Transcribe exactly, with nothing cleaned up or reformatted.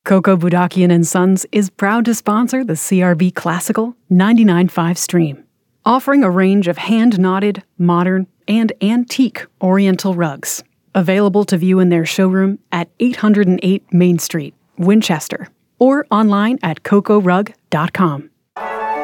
Coco Budakian and Sons is proud to sponsor the C R V Classical ninety-nine point five stream, offering a range of hand-knotted, modern, and antique Oriental rugs, available to view in their showroom at eight oh eight Main Street, Winchester, or online at coco rug dot com.